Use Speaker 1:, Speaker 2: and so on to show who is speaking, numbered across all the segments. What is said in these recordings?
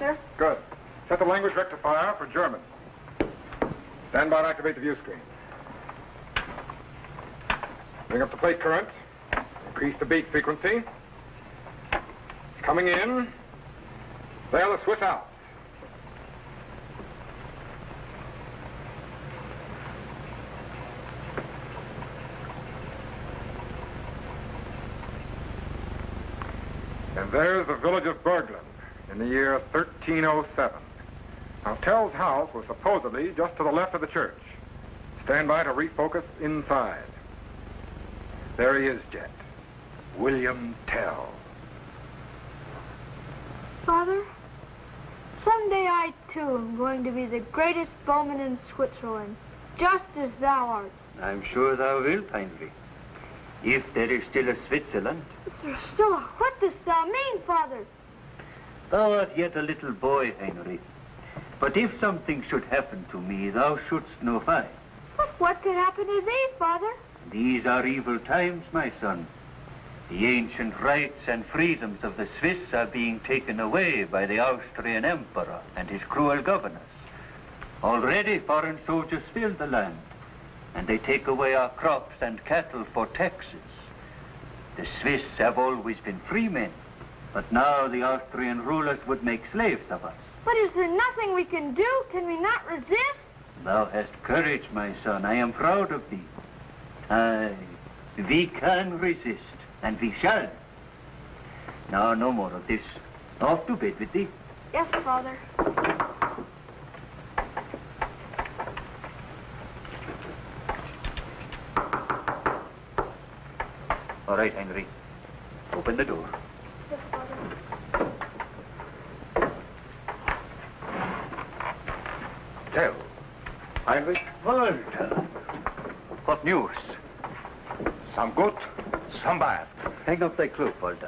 Speaker 1: Father.
Speaker 2: Good. Set the language rectifier for German. Stand by and activate the view screen. Bring up the plate current. Increase the beat frequency. Coming in. There, the Swiss Alps. And there's the village of Berglund in the year 1307. Now, Tell's house was supposedly just to the left of the church. Stand by to refocus inside. There he is, Jet. William Tell.
Speaker 1: Father, someday I, too, am going to be the greatest bowman in Switzerland, just as thou art.
Speaker 3: I'm sure thou wilt, Heinrich. If there is still a Switzerland.
Speaker 1: There's still a... What dost thou mean, Father?
Speaker 3: Thou art yet a little boy, Heinrich. But if something should happen to me, thou shouldst know why.
Speaker 1: But what could happen to thee, Father?
Speaker 3: These are evil times, my son. The ancient rights and freedoms of the Swiss are being taken away by the Austrian Emperor and his cruel governors. Already foreign soldiers fill the land, and they take away our crops and cattle for taxes. The Swiss have always been free men, but now the Austrian rulers would make slaves of us.
Speaker 1: But is there nothing we can do? Can we not resist?
Speaker 3: Thou hast courage, my son. I am proud of thee. Aye, we can resist, and we shall. Now, no more of this. Off to bed with thee.
Speaker 1: Yes, Father.
Speaker 3: All right, Henry. Open the door.
Speaker 1: Yes, Father.
Speaker 2: Tell. Heinrich?
Speaker 3: Walter. What news?
Speaker 2: Some good, some bad.
Speaker 3: Hang up thy cloak, Walter.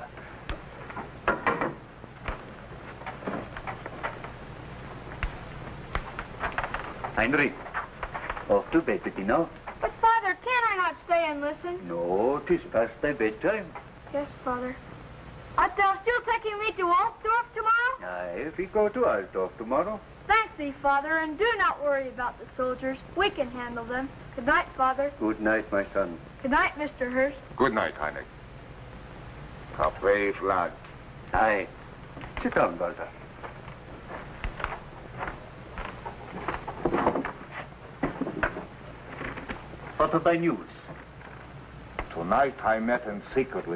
Speaker 3: Heinrich, off to bed with thee now.
Speaker 1: But, Father, can I not stay and listen?
Speaker 3: No, 'tis past thy bedtime.
Speaker 1: Yes, Father. Art thou still taking me to Altdorf tomorrow?
Speaker 3: Aye, if we go to Altdorf tomorrow.
Speaker 1: Thank thee, Father, and do not worry about the soldiers. We can handle them. Good night, Father.
Speaker 3: Good night, my son.
Speaker 1: Good night, Mr. Hurst.
Speaker 2: Good night, Heinrich. A brave lad.
Speaker 3: Aye. Sit down, Walter. What of thy news?
Speaker 2: Tonight I met in secret with